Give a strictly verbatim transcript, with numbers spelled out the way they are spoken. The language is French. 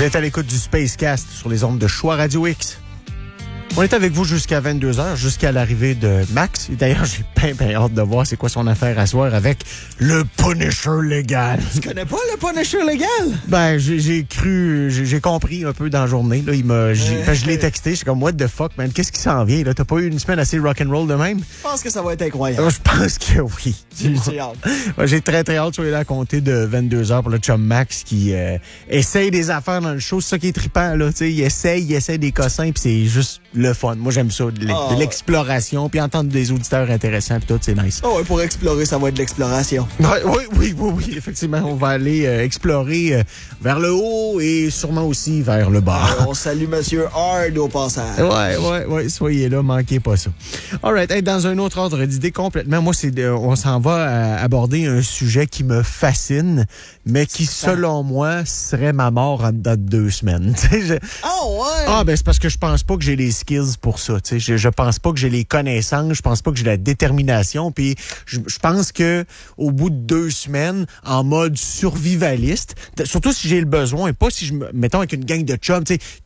Vous êtes à l'écoute du Spacecast sur les ondes de Choix Radio X. On est avec vous jusqu'à vingt-deux heures, jusqu'à l'arrivée de Max. Et d'ailleurs, j'ai bien, bien hâte de voir c'est quoi son affaire à soir avec le Punisher légal. Tu connais pas le Punisher légal? Ben, j'ai, j'ai cru, j'ai, j'ai compris un peu dans la journée. Là, il m'a, j'ai, ben, je l'ai texté, je suis comme, what the fuck, man, qu'est-ce qui s'en vient? Là? T'as pas eu une semaine assez rock'n'roll de même? Je pense que ça va être incroyable. Euh, je pense que oui. J'ai hâte. Ouais, j'ai très, très hâte. Soyez là à compter de vingt-deux heures pour le chum Max qui euh, essaye des affaires dans le show. C'est ça qui est trippant, là. T'sais, il essaye, il essaye des cossins, puis c'est juste le fun. Moi, j'aime ça, de, l'e- Oh, de l'exploration, puis entendre des auditeurs intéressants, puis tout, c'est nice. Oh ouais, pour explorer, ça va être de l'exploration. Ouais, oui, oui, oui, oui, effectivement. On va aller euh, explorer euh, vers le haut et sûrement aussi vers le bas. Euh, on salue Monsieur Hard au passage. Ouais, ouais, ouais, soyez là, manquez pas ça. All right, hey, dans un autre ordre d'idée complètement, moi, c'est de, on s'en va à aborder un sujet qui me fascine, mais qui, selon moi, serait ma mort en dedans de deux semaines. je... Oh ouais! Ah, ben c'est parce que je pense pas que j'ai les skills pour ça. Tu sais, je, je pense pas que j'ai les connaissances, je pense pas que j'ai la détermination, puis je, je pense que au bout de deux semaines, en mode survivaliste, t- surtout si j'ai le besoin, et pas si je me mettons avec une gang de chums, tu sais.